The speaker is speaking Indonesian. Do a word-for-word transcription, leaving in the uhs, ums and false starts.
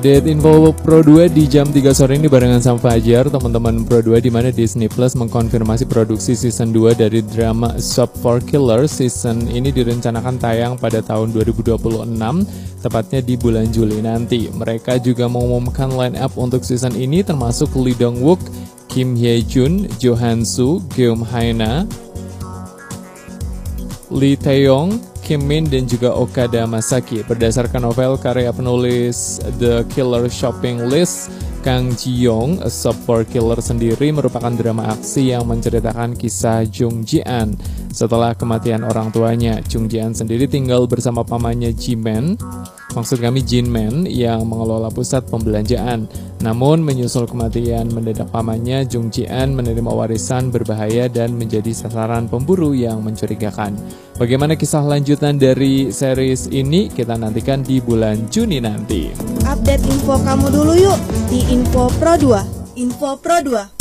Update info Pro dua di jam tiga sore ini barengan sama Fajar, teman-teman Pro dua, di mana Disney Plus mengkonfirmasi produksi season dua dari drama Shop for Killers. Season ini direncanakan tayang pada tahun dua ribu dua puluh enam, tepatnya di bulan Juli nanti. Mereka juga mengumumkan line up untuk season ini termasuk Lee Dong Wook, Kim Hye Jun, Jo Han Soo, Geum Hae-na, Lee Tae-yong, Kim Min, dan juga Okada Masaki. Berdasarkan novel karya penulis The Killer Shopping List, Kang Ji-young, A Shop for Killer sendiri merupakan drama aksi yang menceritakan kisah Jung Ji-an. Setelah kematian orang tuanya, Jung Ji-an sendiri tinggal bersama pamannya Ji-man, maksud kami Jin-man, yang mengelola pusat pembelanjaan. Namun menyusul kematian mendadak pamannya, Jung Ji-an menerima warisan berbahaya dan menjadi sasaran pemburu yang mencurigakan. Bagaimana kisah lanjutan dari series ini? Kita nantikan di bulan Juni nanti. Update info kamu dulu yuk di Info Pro dua. Info Pro dua.